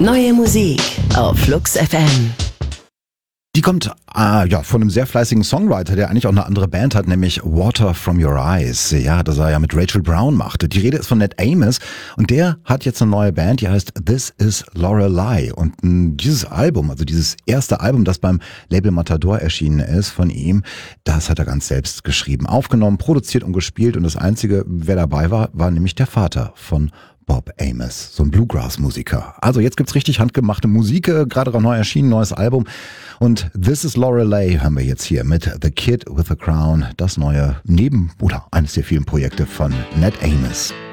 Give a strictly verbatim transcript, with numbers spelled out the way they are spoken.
Neue Musik auf Flux F M. Die kommt äh, ja von einem sehr fleißigen Songwriter, der eigentlich auch eine andere Band hat, nämlich Water From Your Eyes. Ja, das er ja mit Rachel Brown machte. Die Rede ist von Ned Amos und der hat jetzt eine neue Band, die heißt This Is Lorelei. Und mh, dieses Album, also dieses erste Album, das beim Label Matador erschienen ist von ihm, das hat er ganz selbst geschrieben, aufgenommen, produziert und gespielt. Und das Einzige, wer dabei war, war nämlich der Vater von Bob Amos, so ein Bluegrass-Musiker. Also jetzt gibt's richtig handgemachte Musik, äh, gerade neu erschienen, neues Album. Und This Is Lorelei haben wir jetzt hier mit The Kid with a Crown, das neue Neben- oder eines der vielen Projekte von Ned Amos.